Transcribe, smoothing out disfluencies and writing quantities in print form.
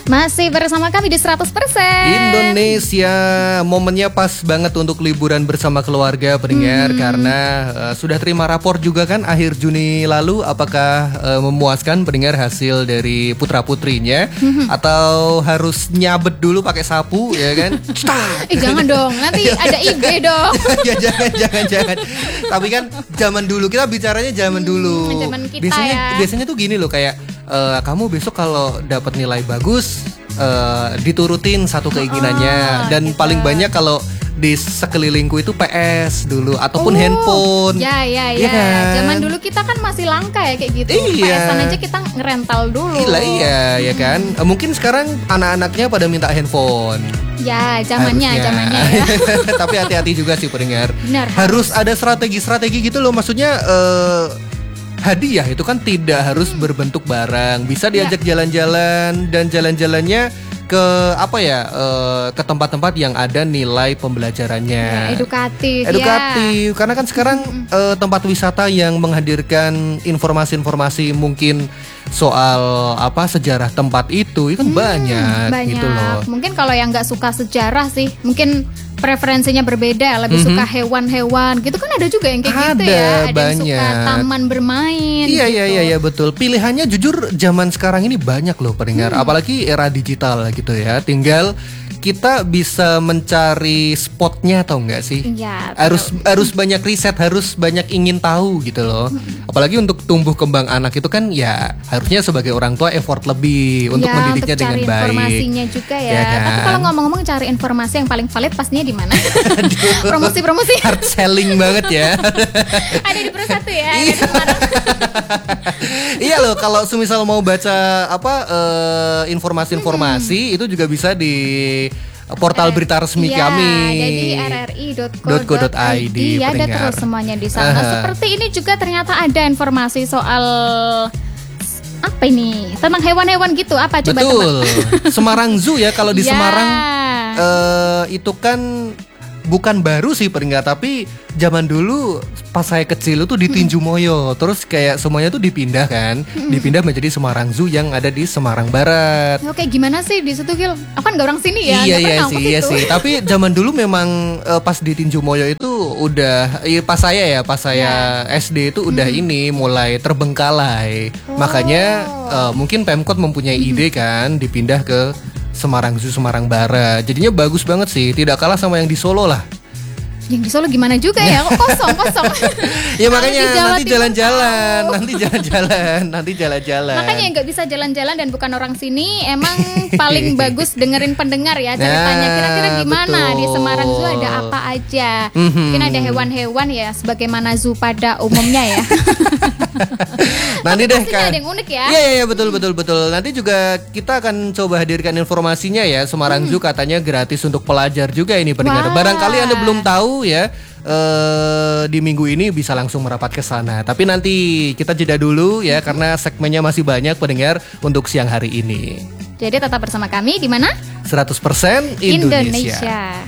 Masih bersama kami di 100% Indonesia. Momennya pas banget untuk liburan bersama keluarga pendengar. Karena sudah terima rapor juga kan akhir Juni lalu. Apakah memuaskan pendengar hasil dari putra-putrinya? Atau harus nyabet dulu pakai sapu ya kan? Jangan dong, nanti ada IB dong. Ya, jangan. Tapi kan zaman dulu, kita bicaranya zaman dulu. Zaman kita biasanya tuh gini loh, kayak kamu besok kalau dapat nilai bagus diturutin satu keinginannya. Dan gitu. paling banyak kalau di sekelilingku itu PS dulu ataupun handphone. Ya. Kan? Zaman dulu kita kan masih langka ya kayak gitu. Iya. PS-an aja kita ngerental dulu. Gila, iya ya kan. Mungkin sekarang anak-anaknya pada minta handphone. Ya, zamannya ya. Tapi hati-hati juga sih pendengar. Benar. Harus ada strategi gitu loh. Maksudnya hadiah itu kan tidak harus berbentuk barang. Bisa diajak jalan-jalan, dan jalan-jalannya ke ke tempat-tempat yang ada nilai pembelajarannya. Edukatif. Karena kan sekarang tempat wisata yang menghadirkan informasi-informasi mungkin soal sejarah tempat itu kan banyak gitu loh. Mungkin kalau yang nggak suka sejarah sih, mungkin preferensinya berbeda, lebih suka hewan-hewan gitu kan, ada juga yang kayak gitu ya. Ada banyak. yang suka taman bermain. Iya betul. Pilihannya jujur zaman sekarang ini banyak loh pendengar. Apalagi era digital gitu ya. Tinggal kita bisa mencari spotnya, atau enggak sih? Iya. Harus banyak riset, harus banyak ingin tahu gitu loh. Apalagi untuk tumbuh kembang anak itu kan ya harusnya sebagai orang tua effort lebih untuk mendidiknya dengan baik. Untuk cari informasinya juga ya. Kan? Tapi kalau ngomong-ngomong cari informasi yang paling valid pastinya di mana? Promosi. Hard selling banget ya. Ada di Pro 1 ya. Iya loh, kalau semisal mau baca informasi-informasi itu juga bisa di portal berita resmi kami. Jadi rri.co.id ya, ada terus semuanya di sana. Seperti ini juga ternyata ada informasi soal tentang hewan-hewan gitu. Apa coba? Betul. Semarang Zoo ya, kalau di Semarang itu kan bukan baru sih pendengar, tapi zaman dulu pas saya kecil itu di Tinju Moyo, terus kayak semuanya tuh dipindah dipindah menjadi Semarang Zoo yang ada di Semarang Barat. Oke, gimana sih di situ, Gil? Aku kan gak orang sini ya. Iya sih. Tapi zaman dulu memang pas di Tinju Moyo itu udah, pas saya SD itu udah ini mulai terbengkalai. Makanya mungkin Pemkot mempunyai ide kan dipindah ke Semarang Zoo Semarang Barat. Jadinya bagus banget sih, tidak kalah sama yang di Solo lah. Yang di Solo gimana juga ya, kok kosong. Ya makanya nanti jalan-jalan. Makanya nggak bisa jalan-jalan dan bukan orang sini, emang paling bagus dengerin pendengar ya ceritanya. Kira-kira gimana di Semarang Zoo, ada apa aja? Mungkin ada hewan-hewan ya, sebagaimana zoo pada umumnya ya. Nanti deh kan. Ada yang unik ya. Iya betul. Nanti juga kita akan coba hadirkan informasinya ya. Semarang Zoo katanya gratis untuk pelajar juga ini pendengar. Barangkali Anda belum tahu ya, di minggu ini bisa langsung merapat ke sana. Tapi nanti kita jeda dulu ya, karena segmennya masih banyak pendengar untuk siang hari ini. Jadi tetap bersama kami di mana? 100% Indonesia.